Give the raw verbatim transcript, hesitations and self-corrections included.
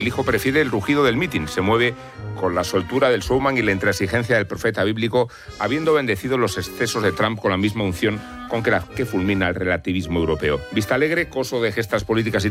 El hijo prefiere el rugido del mitin, se mueve con la soltura del showman y la intransigencia del profeta bíblico, habiendo bendecido los excesos de Trump con la misma unción con que la que fulmina el relativismo europeo. Vista alegre, coso de gestas políticas y